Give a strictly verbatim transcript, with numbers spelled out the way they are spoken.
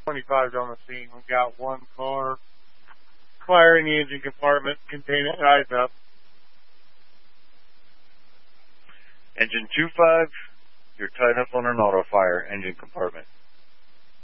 twenty-five on the scene. We got one car fire in the engine compartment. Containment eyes up. Engine two five, you're tied up on an auto fire engine compartment.